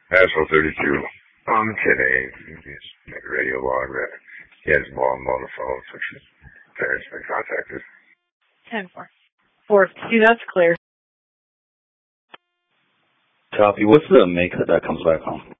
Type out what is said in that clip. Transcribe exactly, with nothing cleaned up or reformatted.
Asshole thirty-two. I'm kidding. Just make a radio log that he had his mom on the phone, so his parents been contacted. ten four. four two, that's clear. Copy. What's the make that that comes back on?